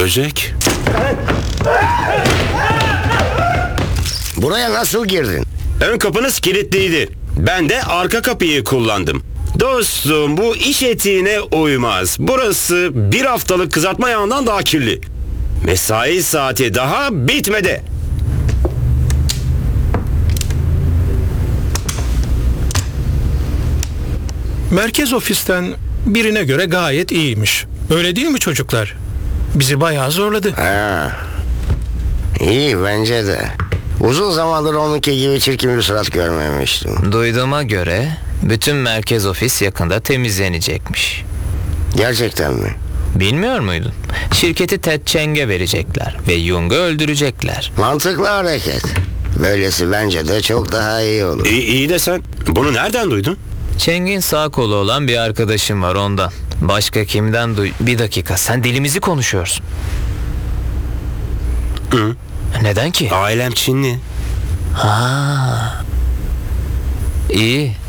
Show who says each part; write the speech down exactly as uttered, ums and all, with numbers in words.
Speaker 1: Böcek.
Speaker 2: Buraya nasıl girdin?
Speaker 1: Ön kapınız kilitliydi. Ben de arka kapıyı kullandım. Dostum, bu iş etiğine uymaz. Burası bir haftalık kızartma yağından daha kirli. Mesai saati daha bitmedi.
Speaker 3: Merkez ofisten birine göre gayet iyiymiş. Öyle değil mi çocuklar? Bizi bayağı zorladı.
Speaker 2: Ha. İyi bence de. Uzun zamandır onunki gibi çirkin bir surat görmemiştim.
Speaker 4: Duyduğuma göre bütün merkez ofis yakında temizlenecekmiş.
Speaker 2: Gerçekten mi?
Speaker 4: Bilmiyor muydun? Şirketi Ted Cheng'e verecekler ve Jung'u öldürecekler.
Speaker 2: Mantıklı hareket. Böylesi bence de çok daha iyi olur.
Speaker 1: İyi, iyi de sen bunu nereden duydun?
Speaker 4: Cheng'in sağ kolu olan bir arkadaşım var ondan. Başka kimden duy... Bir dakika, sen dilimizi konuşuyorsun.
Speaker 1: Hı.
Speaker 4: Neden ki?
Speaker 1: Ailem Çinli.
Speaker 4: Ha. İyi.